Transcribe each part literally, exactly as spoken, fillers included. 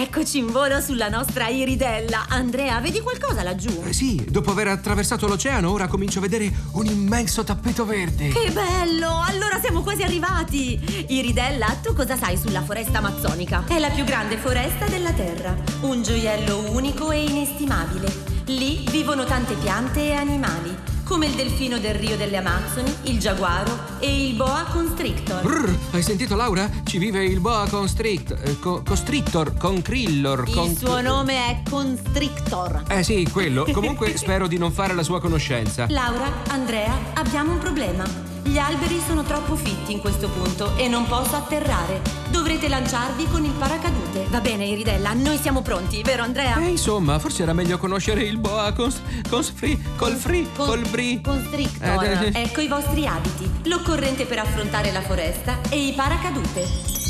Eccoci in volo sulla nostra Iridella. Andrea, vedi qualcosa laggiù? Eh sì, dopo aver attraversato l'oceano, ora comincio a vedere un immenso tappeto verde. Che bello! Allora siamo quasi arrivati. Iridella, tu cosa sai sulla foresta amazzonica? È la più grande foresta della Terra. Un gioiello unico e inestimabile. Lì vivono tante piante e animali, come il delfino del Rio delle Amazzoni, il giaguaro e il boa constrictor. Brr, hai sentito, Laura? Ci vive il boa constrictor, eh, co- constrictor, concrillor. Con... Il suo nome è Constrictor. Eh sì, quello. Comunque spero di non fare la sua conoscenza. Laura, Andrea, abbiamo un problema. Gli alberi sono troppo fitti in questo punto e non posso atterrare. Dovrete lanciarvi con il paracadute. Va bene, Iridella, noi siamo pronti, vero Andrea? Eh, insomma, forse era meglio conoscere il boa cons... cons free, col free, Con- col bri. Constrictor. Eh, eh, Ecco i vostri abiti, l'occorrente per affrontare la foresta e i paracadute.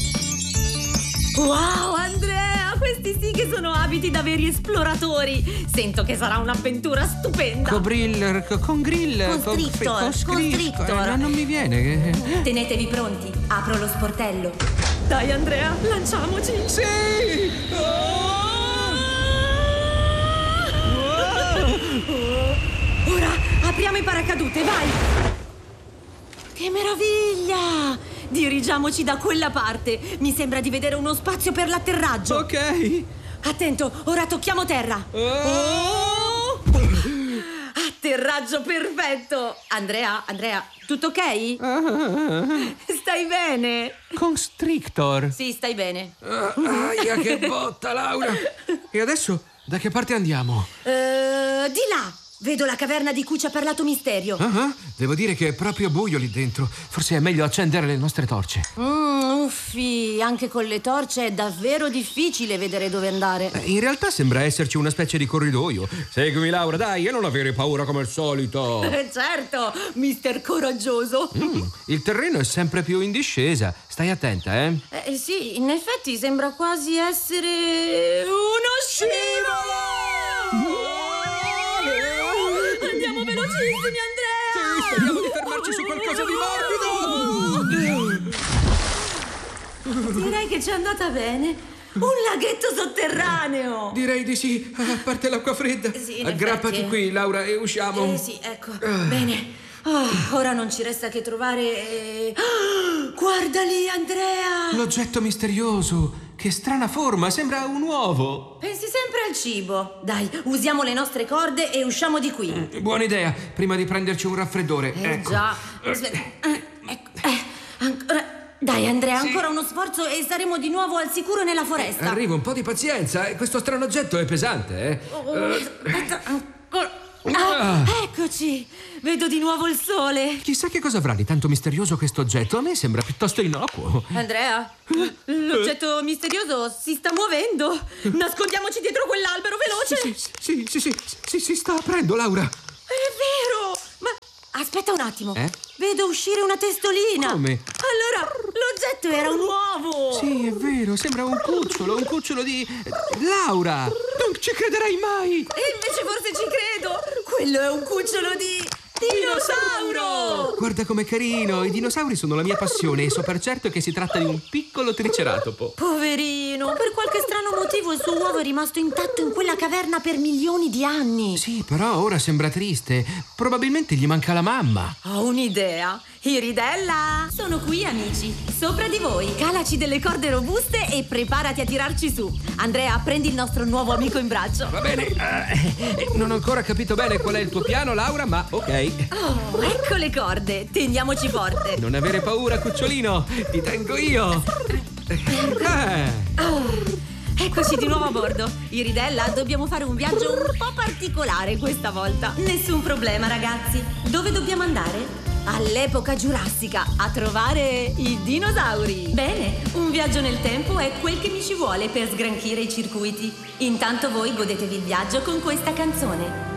Wow, Andrea, questi sì che sono abiti da veri esploratori. Sento che sarà un'avventura stupenda. Cobriller, co- congriller, Constrictor, constrictor. Eh, non mi viene. Tenetevi pronti, apro lo sportello. Dai Andrea, lanciamoci. Sì! Ora apriamo i paracadute, vai! Che meraviglia! Dirigiamoci da quella parte. Mi sembra di vedere uno spazio per l'atterraggio. Ok. Attento, ora tocchiamo terra. Oh! Atterraggio perfetto. Andrea, Andrea, tutto ok? Stai bene? Constrictor. Sì, stai bene. Ah, aia, che botta, Laura. E adesso da che parte andiamo? Eh, di là. Vedo la caverna di cui ci ha parlato Misterio. Ah, devo dire che è proprio buio lì dentro. Forse è meglio accendere le nostre torce. Mm, uffi, anche con le torce è davvero difficile vedere dove andare. Eh, In realtà sembra esserci una specie di corridoio. Seguimi, Laura, dai, e non avere paura come al solito. Eh, certo, mister Coraggioso. Mm, il terreno è sempre più in discesa. Stai attenta, eh? Eh sì, in effetti sembra quasi essere uno scivolo! Andiamo velocissimi, Andrea! Sì, speriamo di fermarci su qualcosa di morbido. Direi che ci è andata bene. Un laghetto sotterraneo! Direi di sì, a parte l'acqua fredda. Sì, in Aggrappati effetti. qui, Laura, e usciamo. Eh sì, ecco, bene. Oh, ora non ci resta che trovare... eh, ah, guarda lì, Andrea! L'oggetto misterioso. Che strana forma, sembra un uovo. Pensi sempre al cibo. Dai, usiamo le nostre corde e usciamo di qui. Buona idea, prima di prenderci un raffreddore. Eh ecco. già. Aspetta. Eh, ecco. Eh, ancora. Dai, Andrea, Sì. ancora uno sforzo e saremo di nuovo al sicuro nella foresta. Arriva, un po' di pazienza. eh, Questo strano oggetto è pesante, eh. Oh, aspetta, ancora. Ah, eccoci! Vedo di nuovo il sole. Chissà che cosa avrà di tanto misterioso questo oggetto. A me sembra piuttosto innocuo. Andrea, l'oggetto misterioso si sta muovendo. Nascondiamoci dietro quell'albero, veloce. Sì, sì, sì, sì, sì, sì, si sta aprendo, Laura. È vero! Ma aspetta un attimo. Eh? Vedo uscire una testolina. Come? Allora, l'oggetto era un uovo. Sì, è vero, sembra un cucciolo, un cucciolo di... Laura, non ci crederai mai. E invece forse ci credo. Quello è un cucciolo di... dinosauro! Guarda com'è carino, i dinosauri sono la mia passione e so per certo che si tratta di un piccolo triceratopo. Poverino, per qualche strano motivo il suo uovo è rimasto intatto in quella caverna per milioni di anni. Sì, però ora sembra triste. Probabilmente gli manca la mamma. Ho un'idea. Iridella! Sono qui, amici. Sopra di voi. Calaci delle corde robuste e preparati a tirarci su. Andrea, prendi il nostro nuovo amico in braccio. Va bene, eh, non ho ancora capito bene qual è il tuo piano, Laura, ma ok. Oh, ecco le corde. Teniamoci forte. Non avere paura, cucciolino, ti tengo io. Eh. Oh, eccoci di nuovo a bordo. Iridella, dobbiamo fare un viaggio un po' particolare questa volta. Nessun problema, ragazzi. Dove dobbiamo andare? All'epoca giurassica, a trovare i dinosauri. Bene, un viaggio nel tempo è quel che mi ci vuole per sgranchire i circuiti. Intanto voi godetevi il viaggio con questa canzone.